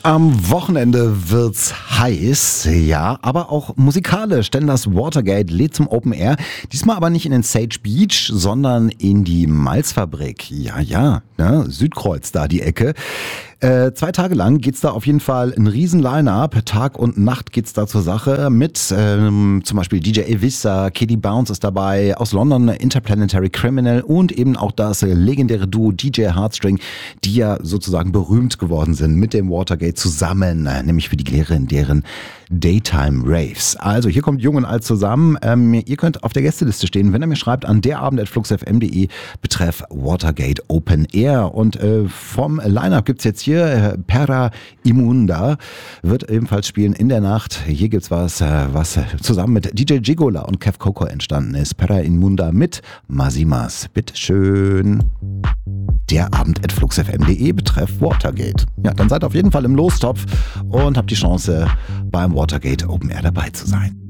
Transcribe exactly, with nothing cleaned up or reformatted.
Am Wochenende wird's heiß, ja, aber auch musikalisch, denn das Watergate lädt zum Open Air. Diesmal aber nicht in den Sage Beach, sondern in die Malzfabrik. Ja, ja, ne? Südkreuz da die Ecke. Äh, zwei Tage lang geht's da auf jeden Fall ein riesen Line-Up. Tag und Nacht geht's da zur Sache mit ähm, zum Beispiel D J Evissa, Katie Bounce ist dabei, aus London Interplanetary Criminal und eben auch das legendäre Duo D J Heartstring, die ja sozusagen berühmt geworden sind mit dem Watergate zusammen, nämlich für die legendären Daytime Raves. Also hier kommt Jung und Alt zusammen. Ähm, ihr könnt auf der Gästeliste stehen, wenn ihr mir schreibt an derabend at fluxfm punkt de betreff Watergate Open Air. Und äh, vom Line-Up gibt's jetzt hier äh, Perra Imunda, wird ebenfalls spielen in der Nacht. Hier gibt's was, äh, was zusammen mit D J Gigola und Kev Coco entstanden ist. Perra Imunda mit Masimas. Bitteschön. derabend at fluxfm punkt de betreff Watergate. Ja, dann seid auf jeden Fall im Lostopf und habt die Chance, beim Watergate Open Air dabei zu sein.